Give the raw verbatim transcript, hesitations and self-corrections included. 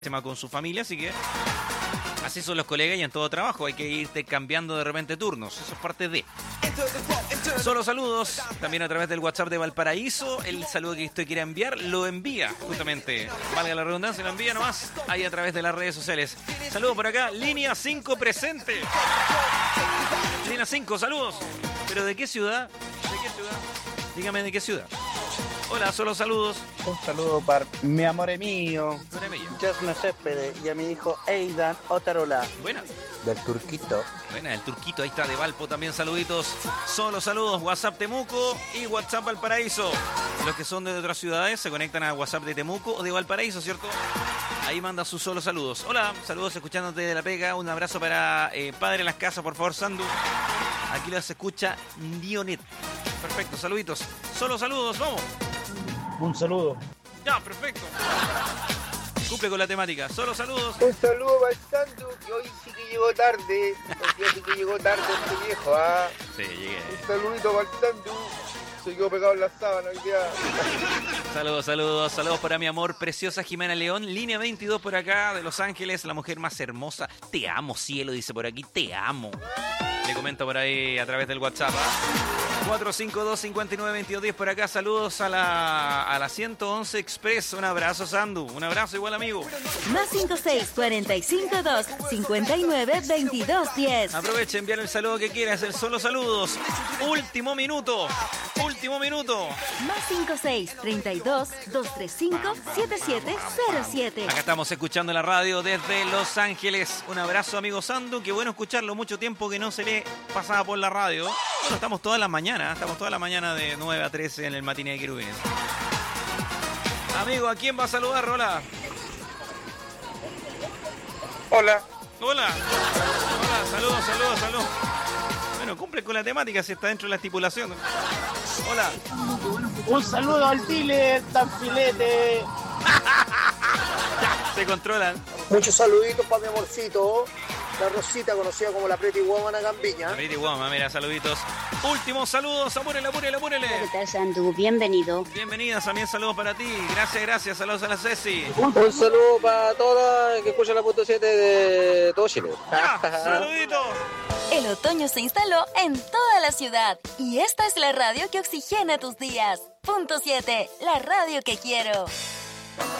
tema con su familia, así que así son los colegas y en todo trabajo hay que irte cambiando de repente turnos, eso es parte de. Solo saludos, también a través del WhatsApp de Valparaíso, el saludo que usted quiera enviar, lo envía justamente, valga la redundancia, lo envía nomás ahí a través de las redes sociales. Saludos por acá, línea cinco presente. Línea cinco, saludos. ¿Pero de qué ciudad? ¿De qué ciudad? Dígame de qué ciudad. Hola, solo saludos. Un saludo para mi amor mío, Jasmine Céspedes, y a mi hijo Aidan Otarola. Buena. Del Turquito. Buena, el Turquito, ahí está, de Valpo también, saluditos. Solo saludos, WhatsApp Temuco y WhatsApp Valparaíso. Los que son de otras ciudades se conectan a WhatsApp de Temuco o de Valparaíso, ¿cierto? Ahí manda sus solo saludos. Hola, saludos escuchándote de La Pega. Un abrazo para eh, Padre en las Casas, por favor, Sandu. Aquí los escucha Dionet. Perfecto, saluditos. Solo saludos, vamos. un saludo. Ya, perfecto. Cumple con la temática. Solo saludos. Un saludo para el Sandu, que hoy sí que llegó tarde. Hoy día sí que llegó tarde este viejo, ¿ah? Sí, llegué. Un saludito para el Sandu. Se quedó pegado en la sábana hoy día. Saludos, saludos, saludos para mi amor preciosa Jimena León. Línea veintidós por acá de Los Ángeles, la mujer más hermosa. Te amo, cielo, dice por aquí. Te amo. Le comento por ahí a través del WhatsApp. cuatro cinco dos, cinco nueve, veintidós diez por acá. Saludos a la, a la ciento once Express. Un abrazo, Sandu. Un abrazo igual, amigo. Más cinco seis, cuatro cinco dos, cinco nueve, veintidós diez. Aproveche, enviar el saludo que quieras. El solo saludos. Último minuto. Último minuto. Más cinco seis, treinta y dos, doscientos treinta y cinco, setenta y siete cero siete. Acá estamos escuchando la radio desde Los Ángeles. Un abrazo, amigo Sandu. Qué bueno escucharlo. Mucho tiempo que no se le pasaba por la radio. Bueno, estamos todas las mañanas. Estamos toda la mañana de nueve a trece en el Matiné de Querubines. Amigo, ¿a quién va a saludar, Rola? Hola. Hola. Hola, saludos, saludos, saludos. Bueno, cumple con la temática si está dentro de la estipulación. Hola. Un saludo al Tile, tan filete. Ya, se controlan. Muchos saluditos para mi amorcito, la Rosita, conocida como la Pretty Woman acá en Viña. Pretty Woman, mira, saluditos. Últimos saludos, apúrele, apúrele, apúrele. ¿Qué tal, Sandu? Bienvenido. Bienvenidas, también saludos para ti. Gracias, gracias. Saludos a la Ceci. Un saludo para todas que escuchan la punto siete de todo Chile. Ya, saluditos. El otoño se instaló en toda la ciudad y esta es la radio que oxigena tus días. Punto siete, la radio que quiero.